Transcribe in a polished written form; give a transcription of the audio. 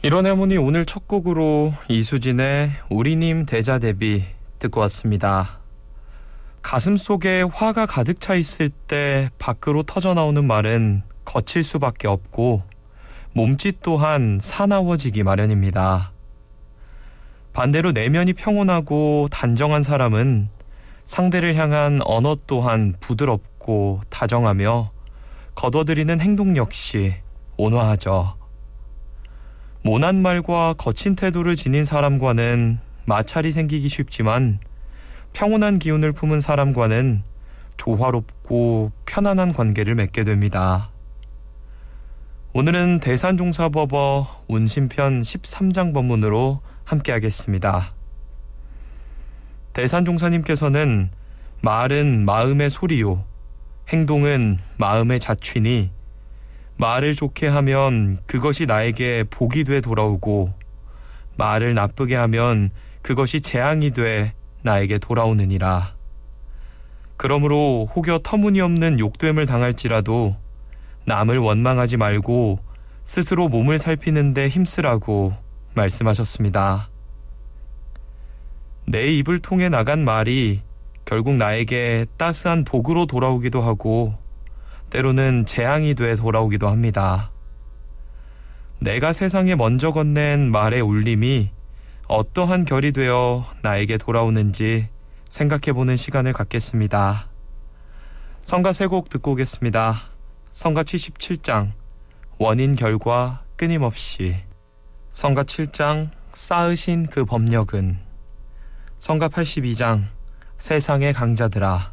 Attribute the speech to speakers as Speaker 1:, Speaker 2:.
Speaker 1: 이런 할머니 오늘 첫 곡으로 이수진의 우리님 대자대비 듣고 왔습니다. 가슴 속에 화가 가득 차 있을 때 밖으로 터져나오는 말은 거칠 수밖에 없고 몸짓 또한 사나워지기 마련입니다. 반대로 내면이 평온하고 단정한 사람은 상대를 향한 언어 또한 부드럽고 다정하며 거둬들이는 행동 역시 온화하죠. 모난 말과 거친 태도를 지닌 사람과는 마찰이 생기기 쉽지만 평온한 기운을 품은 사람과는 조화롭고 편안한 관계를 맺게 됩니다. 오늘은 대산종사법어 운심편 13장 법문으로 함께하겠습니다. 대산종사님께서는 말은 마음의 소리요 행동은 마음의 자취니 말을 좋게 하면 그것이 나에게 복이 돼 돌아오고 말을 나쁘게 하면 그것이 재앙이 돼 나에게 돌아오느니라. 그러므로 혹여 터무니없는 욕됨을 당할지라도 남을 원망하지 말고 스스로 몸을 살피는 데 힘쓰라고 말씀하셨습니다. 내 입을 통해 나간 말이 결국 나에게 따스한 복으로 돌아오기도 하고 때로는 재앙이 돼 돌아오기도 합니다. 내가 세상에 먼저 건넨 말의 울림이 어떠한 결이 되어 나에게 돌아오는지 생각해보는 시간을 갖겠습니다. 성가 3곡 듣고 오겠습니다. 성가 77장 원인 결과 끊임없이, 성가 7장 쌓으신 그 법력은, 성가 82장 세상의 강자들아,